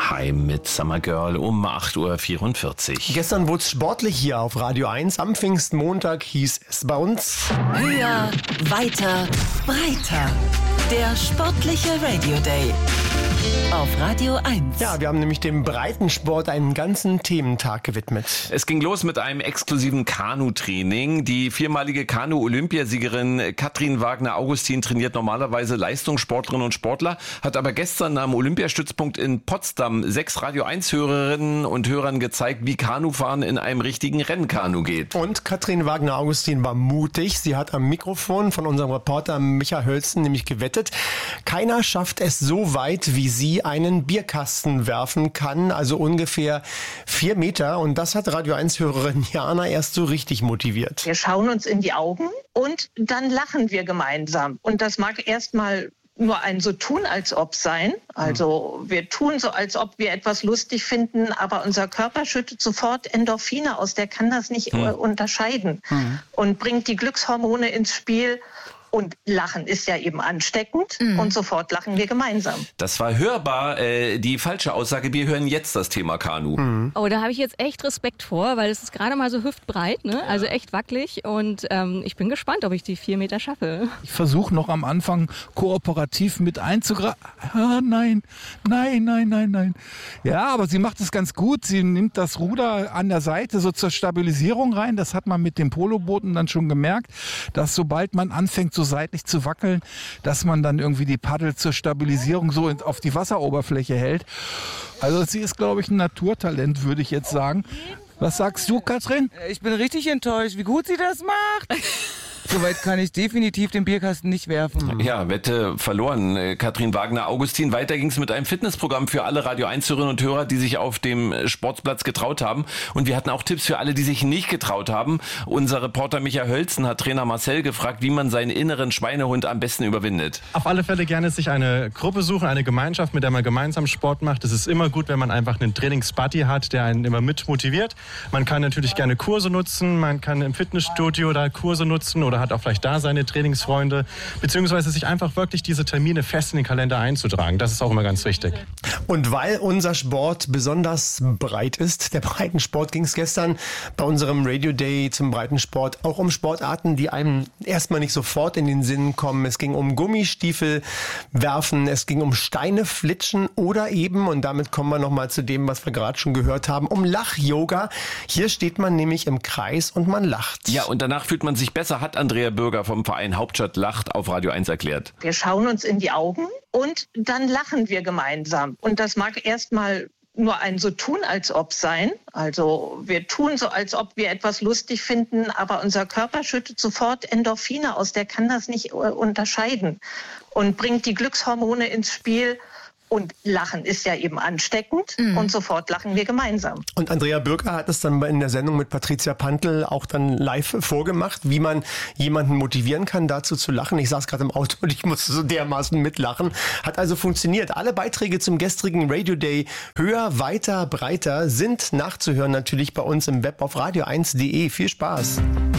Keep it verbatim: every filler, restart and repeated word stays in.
Heim mit Summer Girl um acht Uhr vierundvierzig. Gestern wurde es sportlich hier auf Radio eins. Am Pfingstmontag hieß es bei uns: Höher, weiter, breiter. Der sportliche Radio Day auf Radio eins. Ja, wir haben nämlich dem Breitensport einen ganzen Thementag gewidmet. Es ging los mit einem exklusiven Kanu-Training. Die viermalige Kanu-Olympiasiegerin Katrin Wagner-Augustin trainiert normalerweise Leistungssportlerinnen und Sportler, hat aber gestern am Olympiastützpunkt in Potsdam sechs Radio eins Hörerinnen und Hörern gezeigt, wie Kanufahren in einem richtigen Rennkanu geht. Und Katrin Wagner-Augustin war mutig. Sie hat am Mikrofon von unserem Reporter Micha Hölzen nämlich gewettet, keiner schafft es so weit, wie sie einen Bierkasten werfen kann, also ungefähr vier Meter. Und das hat Radio eins Hörerin Jana erst so richtig motiviert. Wir schauen uns in die Augen und dann lachen wir gemeinsam. Und das mag erstmal nur ein so tun, als ob sein. Also wir tun so, als ob wir etwas lustig finden, aber unser Körper schüttet sofort Endorphine aus. Der kann das nicht hm. unterscheiden hm. und bringt die Glückshormone ins Spiel. Und Lachen ist ja eben ansteckend mhm. und sofort lachen wir gemeinsam. Das war hörbar äh, die falsche Aussage. Wir hören jetzt das Thema Kanu. Mhm. Oh, da habe ich jetzt echt Respekt vor, weil es ist gerade mal so hüftbreit, ne? Also echt wackelig. Und ähm, ich bin gespannt, ob ich die vier Meter schaffe. Ich versuche noch am Anfang kooperativ mit einzugreifen. Ah, nein, nein, nein, nein, nein. Ja, aber sie macht es ganz gut. Sie nimmt das Ruder an der Seite so zur Stabilisierung rein. Das hat man mit dem Polobooten dann schon gemerkt, dass sobald man anfängt, so seitlich zu wackeln, dass man dann irgendwie die Paddel zur Stabilisierung so auf die Wasseroberfläche hält. Also sie ist, glaube ich, ein Naturtalent, würde ich jetzt sagen. Was sagst du, Katrin? Ich bin richtig enttäuscht, wie gut sie das macht. Soweit kann ich definitiv den Bierkasten nicht werfen. Ja, Wette verloren. Katrin Wagner-Augustin. Weiter ging es mit einem Fitnessprogramm für alle Radio eins Hörerinnen und Hörer, die sich auf dem Sportplatz getraut haben. Und wir hatten auch Tipps für alle, die sich nicht getraut haben. Unser Reporter Micha Hölzen hat Trainer Marcel gefragt, wie man seinen inneren Schweinehund am besten überwindet. Auf alle Fälle gerne sich eine Gruppe suchen, eine Gemeinschaft, mit der man gemeinsam Sport macht. Es ist immer gut, wenn man einfach einen Trainingsbuddy hat, der einen immer mit motiviert. Man kann natürlich gerne Kurse nutzen, man kann im Fitnessstudio da Kurse nutzen oder hat auch vielleicht da seine Trainingsfreunde, beziehungsweise sich einfach wirklich diese Termine fest in den Kalender einzutragen. Das ist auch immer ganz wichtig. Und weil unser Sport besonders breit ist, der Breitensport, ging es gestern bei unserem Radio Day zum Breitensport auch um Sportarten, die einem erstmal nicht sofort in den Sinn kommen. Es ging um Gummistiefel werfen, es ging um Steine flitschen oder eben, und damit kommen wir nochmal zu dem, was wir gerade schon gehört haben, um Lach-Yoga. Hier steht man nämlich im Kreis und man lacht. Ja, und danach fühlt man sich besser, hat Andrea Bürger vom Verein Hauptstadt lacht auf Radio eins erklärt. Wir schauen uns in die Augen und dann lachen wir gemeinsam. Und das mag erstmal nur ein so tun, als ob sein. Also wir tun so, als ob wir etwas lustig finden, aber unser Körper schüttet sofort Endorphine aus. Der kann das nicht unterscheiden und bringt die Glückshormone ins Spiel. Und Lachen ist ja eben ansteckend mhm. und sofort lachen wir gemeinsam. Und Andrea Bürger hat es dann in der Sendung mit Patricia Pantl auch dann live vorgemacht, wie man jemanden motivieren kann, dazu zu lachen. Ich saß gerade im Auto und ich musste so dermaßen mitlachen. Hat also funktioniert. Alle Beiträge zum gestrigen Radio Day höher, weiter, breiter sind nachzuhören natürlich bei uns im Web auf radio eins punkt de. Viel Spaß.